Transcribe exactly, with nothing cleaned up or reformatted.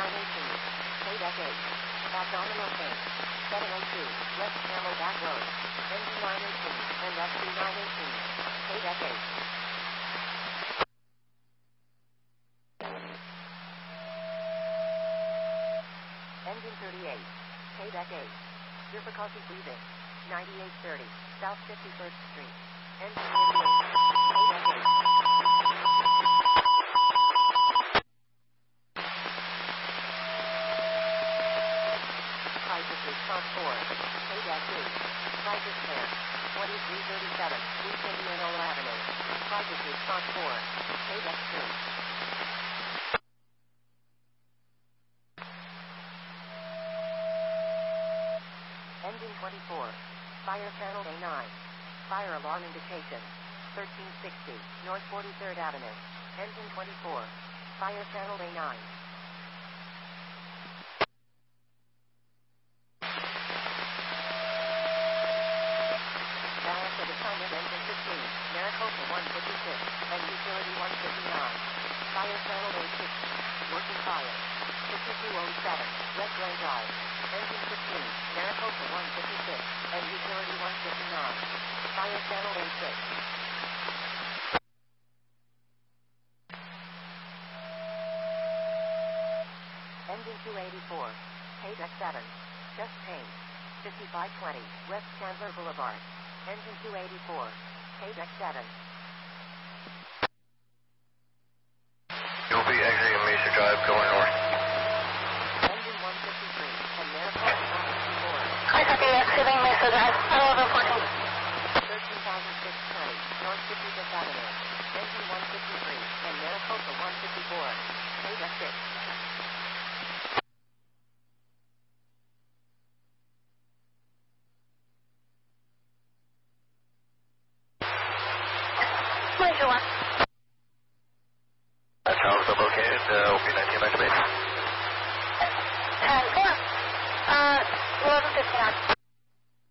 nine eighteen. K-Deck eight. Abdominal pain. seven oh two. West Camelback Road. Engine nine eighteen. And F C nine eighteen. K-Deck eight. Engine thirty-eight. K-Deck eight. Difficulty breathing. ninety-eight thirty. South fifty-first Street. Engine thirty-eight. K-Deck eight. Crisis response four. K-Deck two. Crisis care. twenty-three thirty-seven. East Indianola Avenue. Crisis response four. K-Deck two. Engine twenty-four. Fire channel A nine. Fire alarm indication. thirteen sixty. North forty-third Avenue. Engine twenty-four. Fire channel A nine. Balance of assignment engine fifteen. Maricopa one fifty-six. And utility one fifty-nine. Fire channel A six. Working fire. fifty-two oh seven. Red Glen Drive. Engine fifteen. Maricopa one fifty-six. And utility one fifty-nine. Fire channel A six. Engine two eighty-four. K-Deck seven. Chest pain. fifty-five twenty. West Chandler Boulevard. Engine two eighty-four. K-Deck seven. You'll be exiting Mesa Drive going north. Engine one fifty-three. And Maricopa one fifty-four. I copy exiting Mesa Drive. eleven fourteen. thirteen thousand six hundred twenty. North fifty-fifth Avenue. Engine one fifty-three. And Maricopa one fifty-four. K-Deck six. Major one. That's how it's located, uh, O P nineteen back to base. ten four. Uh, eleven fifty-nine.